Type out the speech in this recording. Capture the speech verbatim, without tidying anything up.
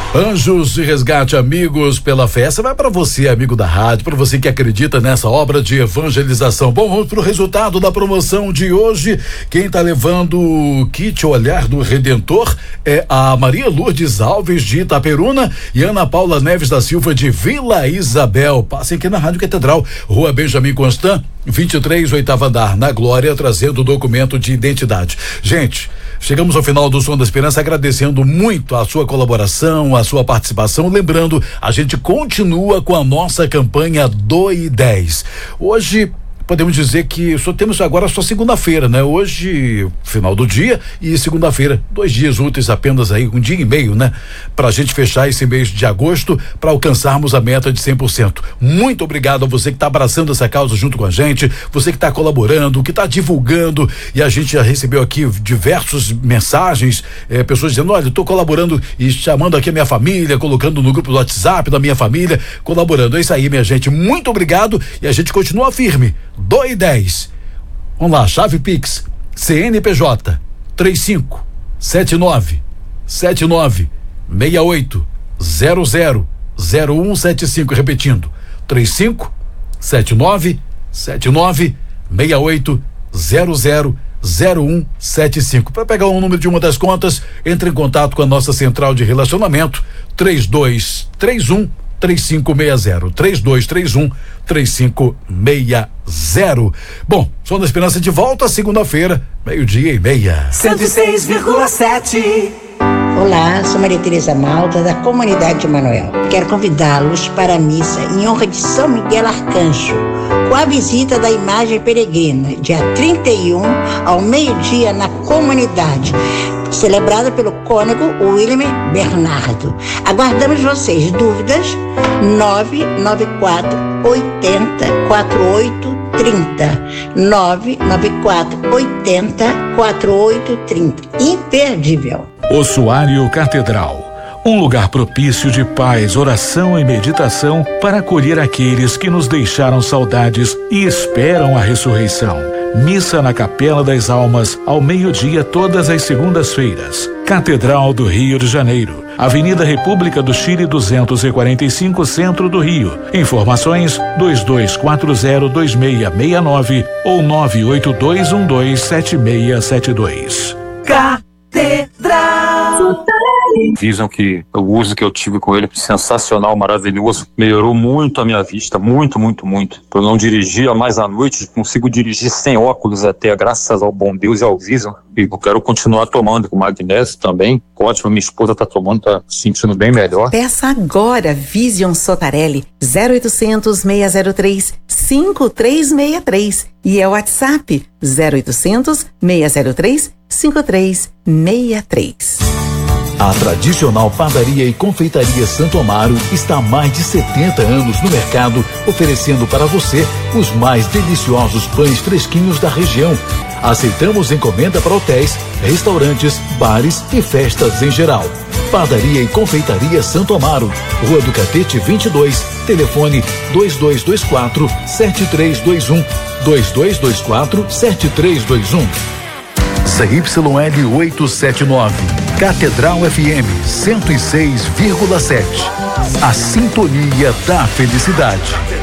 Anjos de Resgate, amigos pela fé. Essa vai para você, amigo da rádio, para você que acredita nessa obra de evangelização. Bom, vamos pro resultado da promoção de hoje. Quem tá levando o kit Olhar do Redentor é a Maria Lourdes Alves de Itaperuna e Ana Paula Neves da Silva de Vila Isabel. Passem aqui na Rádio Catedral, Rua Benjamin Constant, vinte e três, oitavo andar, na Glória, trazendo o documento de identidade. Gente, chegamos ao final do Som da Esperança, agradecendo muito a sua colaboração, a sua participação. Lembrando, a gente continua com a nossa campanha Doe dez. Hoje podemos dizer que só temos agora só segunda-feira, né? Hoje, final do dia, e segunda-feira, dois dias úteis apenas aí, um dia e meio, né? Pra gente fechar esse mês de agosto, para alcançarmos a meta de cem por cento. Muito obrigado a você que tá abraçando essa causa junto com a gente, você que tá colaborando, que tá divulgando, e a gente já recebeu aqui diversas mensagens, eh, pessoas dizendo, olha, eu tô colaborando e chamando aqui a minha família, colocando no grupo do WhatsApp da minha família, colaborando. É isso aí, minha gente, muito obrigado, e a gente continua firme. Doe dez. Vamos lá, chave Pix, C N P J, três cinco sete nove sete nove seis oito zero zero zero um sete cinco, repetindo, três cinco sete nove sete nove seis oito zero zero zero um sete cinco. Para pegar o número de uma das contas, entre em contato com a nossa central de relacionamento, três dois três um três cinco seis zero, três dois três um três cinco seis zero. Bom, Som da Esperança de volta segunda-feira, meio-dia e meia. cento e seis vírgula sete. Olá, sou Maria Tereza Malta, da Comunidade de Manoel. Quero convidá-los para a missa em honra de São Miguel Arcanjo, com a visita da imagem peregrina, dia trinta e um, ao meio-dia, na comunidade, celebrada pelo cônego William Bernardo. Aguardamos vocês. Dúvidas? nove nove quatro oito zero quatro oito três zero nove nove quatro oito zero quatro oito três zero. Imperdível. Ossuário Catedral, um lugar propício de paz, oração e meditação para acolher aqueles que nos deixaram saudades e esperam a ressurreição. Missa na Capela das Almas, ao meio-dia, todas as segundas-feiras. Catedral do Rio de Janeiro, Avenida República do Chile duzentos e quarenta e cinco, Centro do Rio. Informações dois dois quatro zero dois seis seis nove ou nove oito dois um dois sete seis sete dois. Catedral. Visam que o uso que eu tive com ele, sensacional, maravilhoso, melhorou muito a minha vista, muito, muito, muito. Eu não dirigia mais à noite, consigo dirigir sem óculos até, graças ao bom Deus e ao Visam. E eu quero continuar tomando com magnésio também. Ótimo, minha esposa tá tomando, tá se sentindo bem melhor. Peça agora Vision Sotarelli, zero oitocentos, seis zero três, cinco três seis três. E é o WhatsApp, zero oitocentos, seis zero três, cinco três seis três. A tradicional padaria e confeitaria Santo Amaro está há mais de setenta anos no mercado, oferecendo para você os mais deliciosos pães fresquinhos da região. Aceitamos encomenda para hotéis, restaurantes, bares e festas em geral. Padaria e confeitaria Santo Amaro, Rua do Catete vinte e dois, telefone dois dois dois quatro sete três dois um, dois dois dois quatro sete três dois um. Z Y L oitocentos e setenta e nove, Catedral F M cento e seis vírgula sete. A sintonia da felicidade.